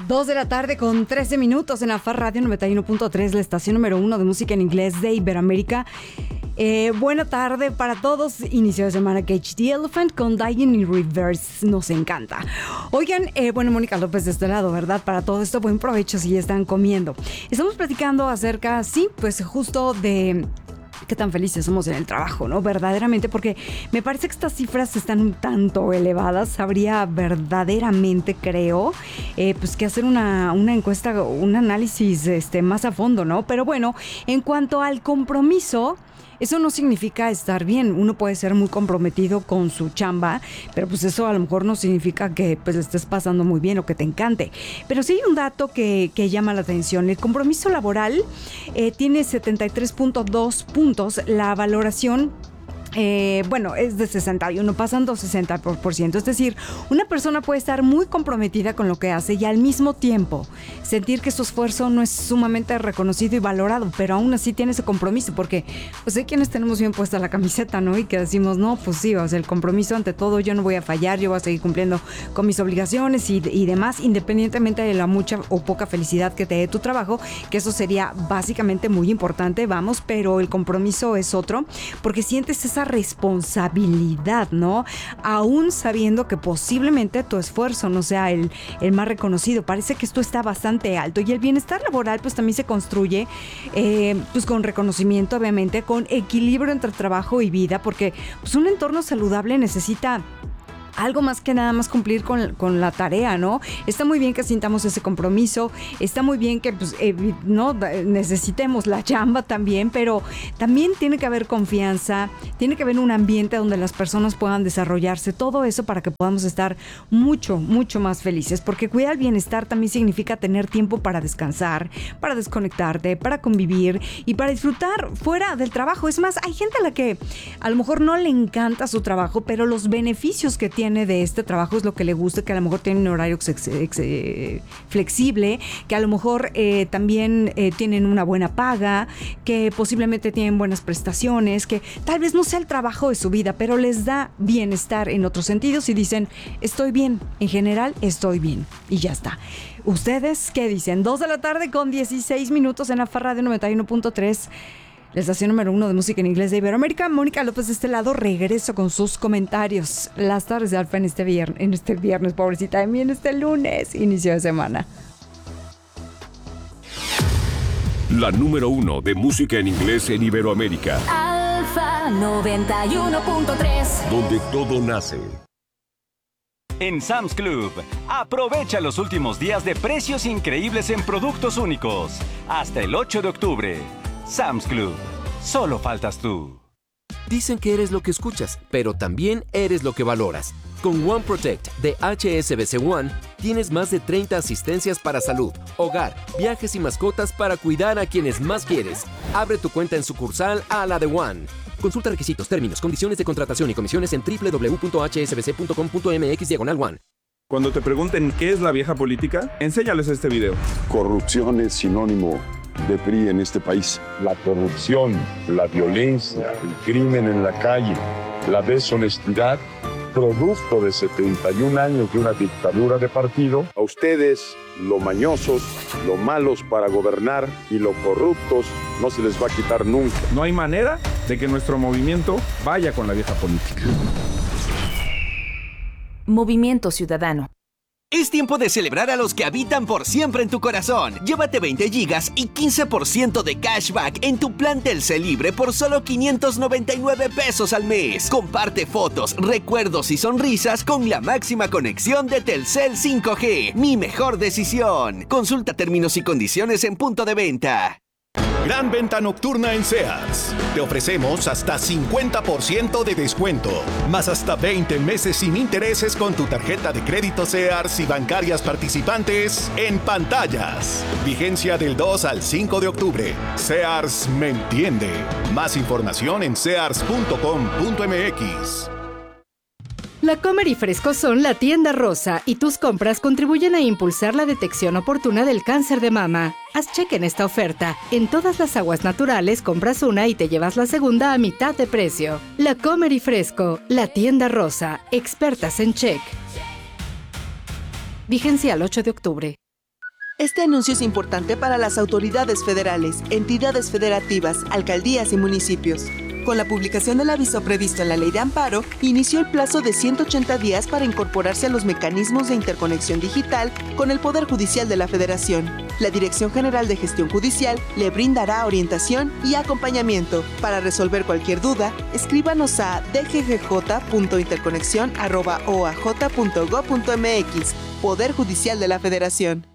2 de la tarde con 13 minutos en AFAR Radio 91.3, la estación número 1 de música en inglés de Iberoamérica. Buena tarde para todos. Inicio de semana Cage the Elephant con Dying in Reverse. Nos encanta. Oigan, bueno, Mónica López de este lado, ¿verdad? Para todo esto, buen provecho si ya están comiendo. Estamos platicando acerca, sí, pues justo de qué tan felices somos en el trabajo, ¿no? Verdaderamente, porque me parece que estas cifras están un tanto elevadas. Habría verdaderamente, creo, pues que hacer una encuesta, un análisis más a fondo, ¿no? Pero bueno, en cuanto al compromiso, eso no significa estar bien. Uno puede ser muy comprometido con su chamba, pero pues eso a lo mejor no significa que pues le estés pasando muy bien o que te encante. Pero sí hay un dato que llama la atención. El compromiso laboral tiene 73.2 puntos. La valoración es de 61, pasando 60%. Es decir, una persona puede estar muy comprometida con lo que hace y al mismo tiempo sentir que su esfuerzo no es sumamente reconocido y valorado, pero aún así tiene ese compromiso, porque pues hay quienes tenemos bien puesta la camiseta, ¿no? Y que decimos, no, pues sí, o sea, el compromiso ante todo, yo no voy a fallar, yo voy a seguir cumpliendo con mis obligaciones y demás, independientemente de la mucha o poca felicidad que te dé tu trabajo, que eso sería básicamente muy importante, vamos, pero el compromiso es otro, porque sientes esa responsabilidad, ¿no? Aún sabiendo que posiblemente tu esfuerzo no sea el más reconocido. Parece que esto está bastante alto y el bienestar laboral pues también se construye pues con reconocimiento, obviamente, con equilibrio entre trabajo y vida, porque pues un entorno saludable necesita algo más que nada más cumplir con la tarea, ¿no? Está muy bien que sintamos ese compromiso, está muy bien que pues, no necesitemos la chamba también, pero también tiene que haber confianza, tiene que haber un ambiente donde las personas puedan desarrollarse, todo eso para que podamos estar mucho, mucho más felices, porque cuidar el bienestar también significa tener tiempo para descansar, para desconectarte, para convivir y para disfrutar fuera del trabajo. Es más, hay gente a la que a lo mejor no le encanta su trabajo, pero los beneficios que tiene de este trabajo es lo que le gusta, que a lo mejor tiene un horario flexible, que a lo mejor también tienen una buena paga, que posiblemente tienen buenas prestaciones, que tal vez no sea el trabajo de su vida, pero les da bienestar en otros sentidos y dicen, estoy bien, en general estoy bien y ya está. ¿Ustedes qué dicen? 2 de la tarde con 16 minutos en AFAR Radio 91.3, la estación número 1 de música en inglés de Iberoamérica. Mónica López de este lado, regreso con sus comentarios. Las tardes de Alfa en este viernes, pobrecita de mí, en este lunes, inicio de semana. La número 1 de música en inglés en Iberoamérica. Alfa 91.3. Donde todo nace. En Sam's Club, aprovecha los últimos días de precios increíbles en productos únicos. Hasta el 8 de octubre. Sam's Club. Solo faltas tú. Dicen que eres lo que escuchas, pero también eres lo que valoras. Con One Protect de HSBC One, tienes más de 30 asistencias para salud, hogar, viajes y mascotas para cuidar a quienes más quieres. Abre tu cuenta en sucursal a la de One. Consulta requisitos, términos, condiciones de contratación y comisiones en www.hsbc.com.mx/one. Cuando te pregunten qué es la vieja política, enséñales este video. Corrupción es sinónimo de PRI en este país. La corrupción, la violencia, el crimen en la calle, la deshonestidad, producto de 71 años de una dictadura de partido. A ustedes, lo mañosos, lo malos para gobernar y lo corruptos, no se les va a quitar nunca. No hay manera de que nuestro movimiento vaya con la vieja política. Movimiento Ciudadano. Es tiempo de celebrar a los que habitan por siempre en tu corazón. Llévate 20 gigas y 15% de cashback en tu plan Telcel Libre por solo 599 pesos al mes. Comparte fotos, recuerdos y sonrisas con la máxima conexión de Telcel 5G. Mi mejor decisión. Consulta términos y condiciones en punto de venta. Gran venta nocturna en Sears. Te ofrecemos hasta 50% de descuento, más hasta 20 meses sin intereses con tu tarjeta de crédito Sears y bancarias participantes en pantallas. Vigencia del 2 al 5 de octubre. Sears me entiende. Más información en sears.com.mx. La Comer y Fresco son la tienda rosa y tus compras contribuyen a impulsar la detección oportuna del cáncer de mama. Haz cheque en esta oferta. En todas las aguas naturales compras una y te llevas la segunda a mitad de precio. La Comer y Fresco, la tienda rosa, expertas en check. Vigencia al 8 de octubre. Este anuncio es importante para las autoridades federales, entidades federativas, alcaldías y municipios. Con la publicación del aviso previsto en la Ley de Amparo, inició el plazo de 180 días para incorporarse a los mecanismos de interconexión digital con el Poder Judicial de la Federación. La Dirección General de Gestión Judicial le brindará orientación y acompañamiento. Para resolver cualquier duda, escríbanos a dggj.interconexión@oaj.gov.mx. Poder Judicial de la Federación.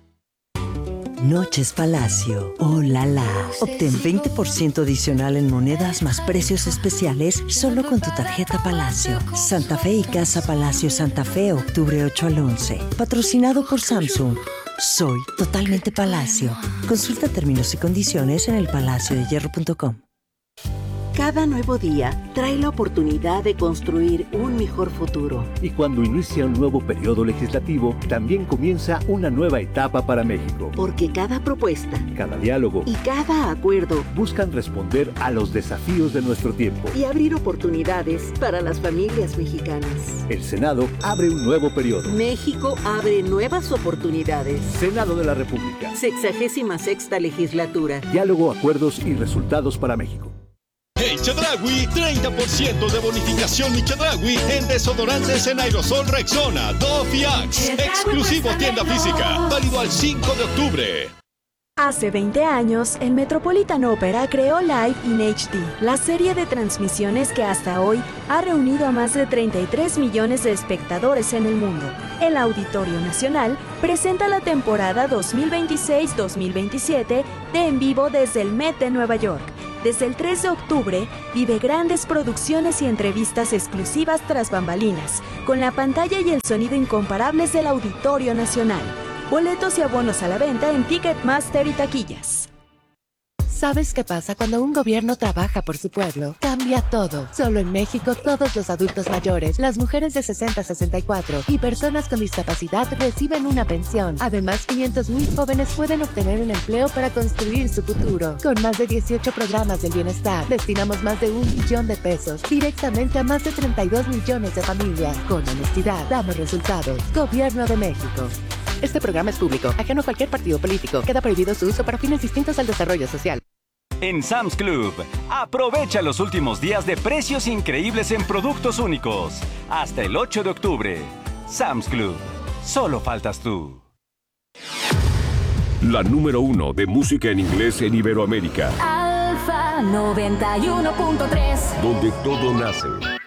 Noches Palacio. ¡Oh, la la! Obtén 20% adicional en monedas más precios especiales solo con tu tarjeta Palacio. Santa Fe y Casa Palacio Santa Fe, octubre 8 al 11. Patrocinado por Samsung. Soy totalmente Palacio. Consulta términos y condiciones en elpalaciodehierro.com. Cada nuevo día trae la oportunidad de construir un mejor futuro. Y cuando inicia un nuevo periodo legislativo, también comienza una nueva etapa para México. Porque cada propuesta, cada diálogo y cada acuerdo buscan responder a los desafíos de nuestro tiempo y abrir oportunidades para las familias mexicanas. El Senado abre un nuevo periodo. México abre nuevas oportunidades. Senado de la República. 66ª legislatura. Diálogo, acuerdos y resultados para México. En Chedraui, 30% de bonificación y Chedraui en desodorantes en aerosol Rexona, Dove y Axe. Exclusivo tienda física, válido al 5 de octubre. Hace 20 años, el Metropolitan Opera creó Live in HD, la serie de transmisiones que hasta hoy ha reunido a más de 33 millones de espectadores en el mundo. El Auditorio Nacional presenta la temporada 2026-2027 de En Vivo desde el Met de Nueva York. Desde el 3 de octubre, vive grandes producciones y entrevistas exclusivas tras bambalinas, con la pantalla y el sonido incomparables del Auditorio Nacional. Boletos y abonos a la venta en Ticketmaster y taquillas. ¿Sabes qué pasa cuando un gobierno trabaja por su pueblo? Cambia todo. Solo en México, todos los adultos mayores, las mujeres de 60 a 64 y personas con discapacidad reciben una pensión. Además, 500,000 jóvenes pueden obtener un empleo para construir su futuro. Con más de 18 programas del bienestar, destinamos más de 1 billón de pesos directamente a más de 32 millones de familias. Con honestidad, damos resultados. Gobierno de México. Este programa es público, ajeno a cualquier partido político. Queda prohibido su uso para fines distintos al desarrollo social. En Sam's Club, aprovecha los últimos días de precios increíbles en productos únicos. Hasta el 8 de octubre. Sam's Club. Solo faltas tú. La número 1 de música en inglés en Iberoamérica. Alfa 91.3. Donde todo nace.